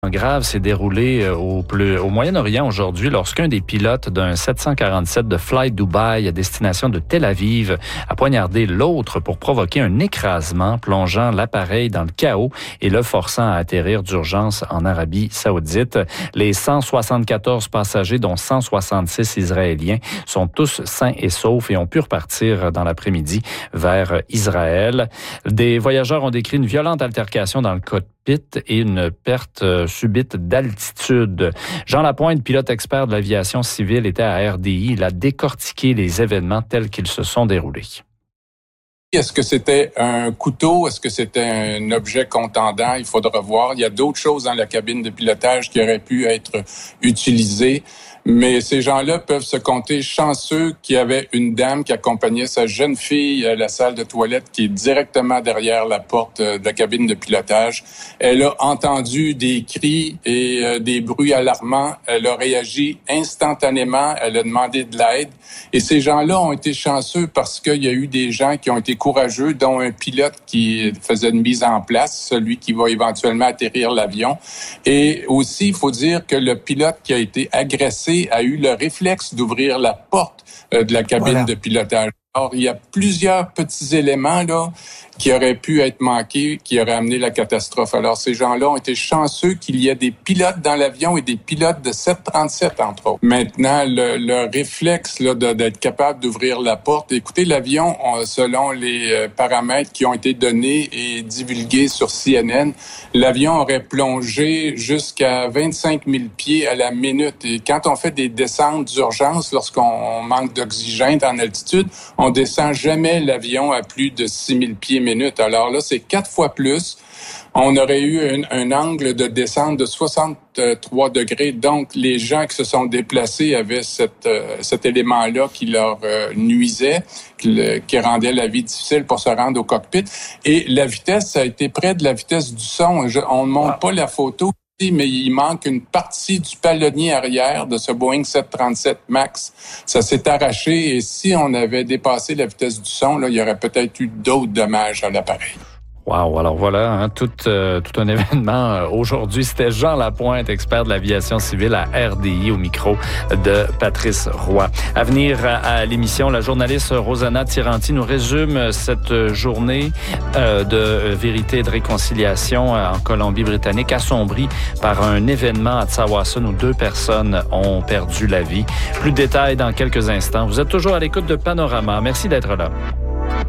Grave s'est déroulé au Moyen-Orient aujourd'hui lorsqu'un des pilotes d'un 747 de Fly Dubai à destination de Tel Aviv a poignardé l'autre pour provoquer un écrasement, plongeant l'appareil dans le chaos et le forçant à atterrir d'urgence en Arabie Saoudite. Les 174 passagers, dont 166 Israéliens, sont tous sains et saufs et ont pu repartir dans l'après-midi vers Israël. Des voyageurs ont décrit une violente altercation dans le cockpit et une perte subite d'altitude. Jean Lapointe, pilote expert de l'aviation civile, était à RDI. Il a décortiqué les événements tels qu'ils se sont déroulés. Est-ce que c'était un couteau? Est-ce que c'était un objet contendant? Il faudra voir. Il y a d'autres choses dans la cabine de pilotage qui auraient pu être utilisées. Mais ces gens-là peuvent se compter chanceux qu'il y avait une dame qui accompagnait sa jeune fille à la salle de toilette qui est directement derrière la porte de la cabine de pilotage. Elle a entendu des cris et des bruits alarmants. Elle a réagi instantanément. Elle a demandé de l'aide. Et ces gens-là ont été chanceux parce qu'il y a eu des gens qui ont été courageux, dont un pilote qui faisait une mise en place, celui qui va éventuellement atterrir l'avion. Et aussi, il faut dire que le pilote qui a été agressé a eu le réflexe d'ouvrir la porte de la cabine de pilotage. Alors, il y a plusieurs petits éléments là qui auraient pu être manqués, qui auraient amené la catastrophe. Alors, ces gens-là ont été chanceux qu'il y ait des pilotes dans l'avion et des pilotes de 737, entre autres. Maintenant, le réflexe là, d'être capable d'ouvrir la porte. Écoutez, l'avion, selon les paramètres qui ont été donnés et divulgués sur CNN, l'avion aurait plongé jusqu'à 25 000 pieds à la minute. Et quand on fait des descentes d'urgence, lorsqu'on manque d'oxygène en altitude, on descend jamais l'avion à plus de 6 000 pieds minute. Alors là, c'est 4 fois plus. On aurait eu un angle de descente de 63 degrés. Donc, les gens qui se sont déplacés avaient cet élément-là qui leur nuisait, qui rendait la vie difficile pour se rendre au cockpit. Et la vitesse, ça a été près de la vitesse du son. On ne montre pas la photo, mais il manque une partie du palonnier arrière de ce Boeing 737 MAX. Ça s'est arraché et si on avait dépassé la vitesse du son, là, il y aurait peut-être eu d'autres dommages à l'appareil. Wow, alors voilà, tout un événement. Aujourd'hui, c'était Jean Lapointe, expert de l'aviation civile à RDI, au micro de Patrice Roy. À venir à l'émission, la journaliste Rosanna Tiranti nous résume cette journée de vérité et de réconciliation en Colombie-Britannique, assombrie par un événement à Tsawwassen où 2 personnes ont perdu la vie. Plus de détails dans quelques instants. Vous êtes toujours à l'écoute de Panorama. Merci d'être là.